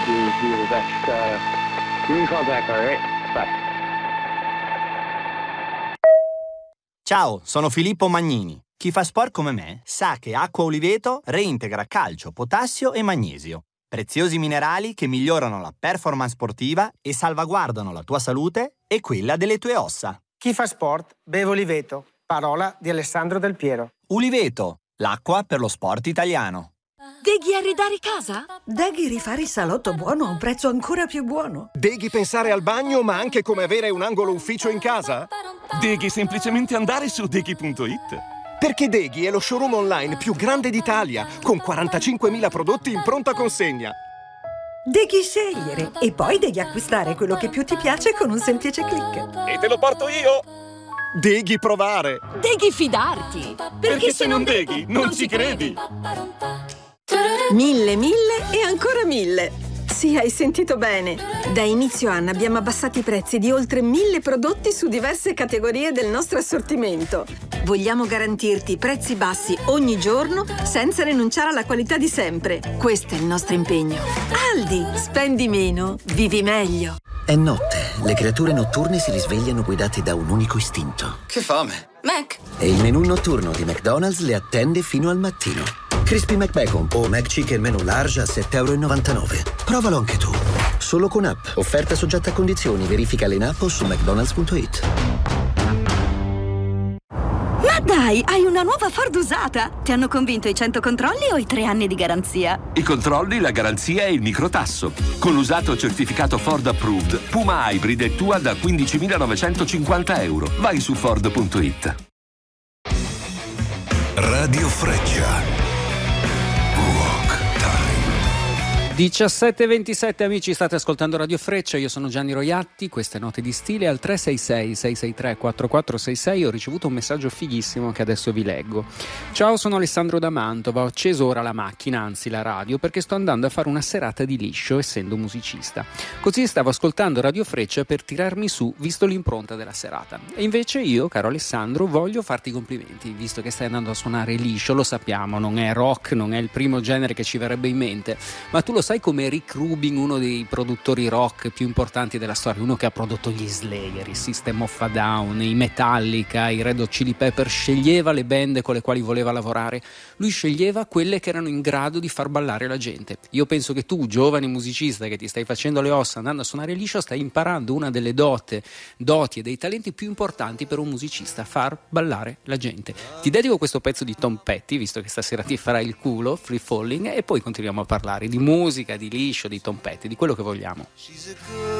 do the best. You're in contact, all right? Bye. Ciao, sono Filippo Magnini. Chi fa sport come me sa che Acqua Oliveto reintegra calcio, potassio e magnesio. Preziosi minerali che migliorano la performance sportiva e salvaguardano la tua salute e quella delle tue ossa. Chi fa sport beve Oliveto. Parola di Alessandro Del Piero. Uliveto, l'acqua per lo sport italiano. Deghi arredare casa? Deghi rifare il salotto buono a un prezzo ancora più buono. Deghi pensare al bagno, ma anche come avere un angolo ufficio in casa? Deghi semplicemente andare su deghi.it. Perché Deghi è lo showroom online più grande d'Italia, con 45.000 prodotti in pronta consegna. Deghi scegliere e poi devi acquistare quello che più ti piace con un semplice click. E te lo porto io! Deghi provare! Deghi fidarti! Perché se non deghi, non ci credi! 1000 e ancora 1000. Sì, hai sentito bene. Da inizio anno abbiamo abbassato i prezzi di oltre 1000 prodotti su diverse categorie del nostro assortimento. Vogliamo garantirti prezzi bassi ogni giorno senza rinunciare alla qualità di sempre. Questo è il nostro impegno. Aldi, spendi meno, vivi meglio. È notte, le creature notturne si risvegliano guidate da un unico istinto. Che fame! Mac! E il menù notturno di McDonald's le attende fino al mattino. Crispy McBacon o McChicken menù large a €7,99. Provalo anche tu. Solo con app. Offerta soggetta a condizioni. Verifica in app o su mcdonalds.it. Ma dai, hai una nuova Ford usata? Ti hanno convinto i 100 controlli o i 3 anni di garanzia? I controlli, la garanzia e il microtasso. Con l'usato certificato Ford Approved, Puma Hybrid è tua da €15.950. Vai su Ford.it. Radio Freccia. 17:27 amici, state ascoltando Radio Freccia, io sono Gianni Roiatti, queste note di stile al 366-663-4466 ho ricevuto un messaggio fighissimo che adesso vi leggo. Ciao, sono Alessandro da Mantova, ho acceso ora la macchina, anzi la radio, perché sto andando a fare una serata di liscio essendo musicista. Così stavo ascoltando Radio Freccia per tirarmi su, visto l'impronta della serata. E invece io, caro Alessandro, voglio farti i complimenti, visto che stai andando a suonare liscio, lo sappiamo, non è rock, non è il primo genere che ci verrebbe in mente, ma tu lo sai come Rick Rubin, uno dei produttori rock più importanti della storia, uno che ha prodotto gli Slayer, i System of a Down, i Metallica, i Red Hot Chili Pepper, sceglieva le band con le quali voleva lavorare, lui sceglieva quelle che erano in grado di far ballare la gente. Io penso che tu, giovane musicista che ti stai facendo le ossa andando a suonare liscio, stai imparando una delle doti e dei talenti più importanti per un musicista, far ballare la gente. Ti dedico questo pezzo di Tom Petty, visto che stasera ti farai il culo, Free Falling, e poi continuiamo a parlare di musica, di liscio, di Tom Petty, di quello che vogliamo.